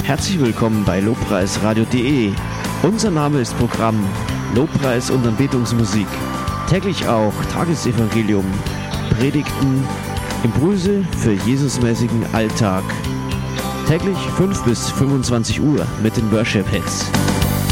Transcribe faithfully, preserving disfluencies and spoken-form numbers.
Herzlich willkommen bei lobpreisradio punkt de. Unser Name ist Programm Lobpreis und Anbetungsmusik. Täglich auch Tagesevangelium, Predigten, Impulse für Jesusmäßigen Alltag. Täglich fünf bis fünfundzwanzig Uhr mit den Worship Hits.